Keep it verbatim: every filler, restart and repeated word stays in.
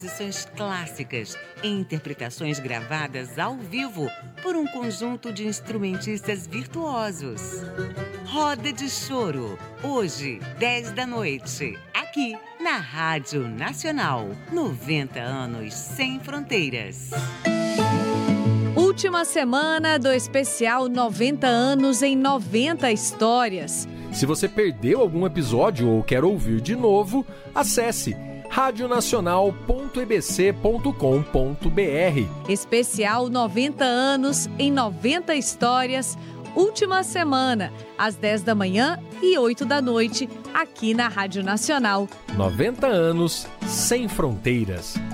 Composições clássicas em interpretações gravadas ao vivo por um conjunto de instrumentistas virtuosos. Roda de Choro, hoje, dez da noite, aqui na Rádio Nacional. noventa anos sem fronteiras. Última semana do especial noventa anos em noventa histórias. Se você perdeu algum episódio ou quer ouvir de novo, acesse radionacional ponto e b c ponto com ponto b r. Especial noventa anos em noventa histórias, última semana, às dez da manhã e oito da noite, aqui na Rádio Nacional. noventa anos sem fronteiras.